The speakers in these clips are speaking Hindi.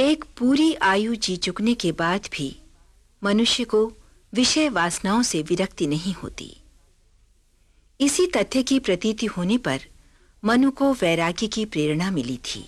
एक पूरी आयु जी चुकने के बाद भी मनुष्य को विषय वासनाओं से विरक्ति नहीं होती। इसी तथ्य की प्रतीति होने पर मनु को वैराग्य की प्रेरणा मिली थी।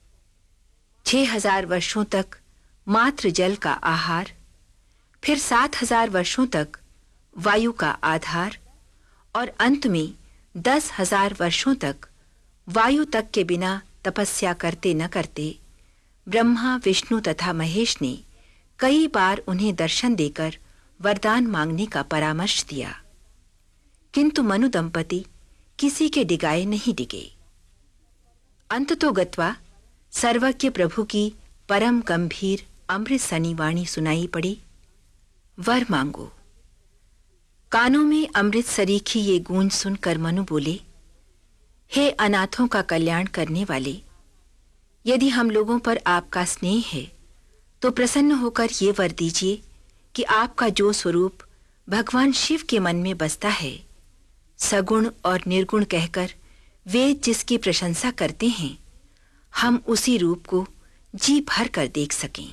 6000 वर्षों तक मात्र जल का आहार, फिर 7000 वर्षों तक वायु का आधार और अंत में 10,000 वर्षों तक वायु तक के बिना तपस्या करते न करते ब्रह्मा, विष्णु तथा महेश ने कई बार उन्हें दर्शन देकर वरदान मांगने का परामर्श दिया, किंतु मनु दंपति किसी के डिगाए नहीं डिगे। अंततोगत्वा सर्वज्ञ प्रभु की परम गंभीर अमृत सनी वाणी सुनाई पड़ी, वर मांगो। कानों में अमृत सरीखी ये गूंज सुनकर मनु बोले, हे अनाथों का कल्याण करने वाले, यदि हम लोगों पर आपका स्नेह है तो प्रसन्न होकर ये वर दीजिए कि आपका जो स्वरूप भगवान शिव के मन में बसता है, सगुण और निर्गुण कहकर वेद जिसकी प्रशंसा करते हैं, हम उसी रूप को जी भर कर देख सकें।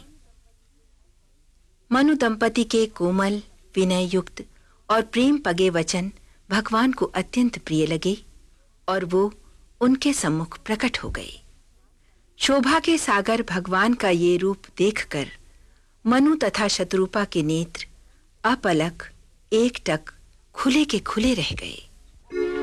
मनु दंपति के कोमल, विनय युक्त और प्रेम पगे वचन भगवान को अत्यंत प्रिय लगे और वो उनके सम्मुख प्रकट हो गए। शोभा के सागर भगवान का ये रूप देखकर मनु तथा शत्रुपा के नेत्र अपलक एकटक खुले के खुले रह गए।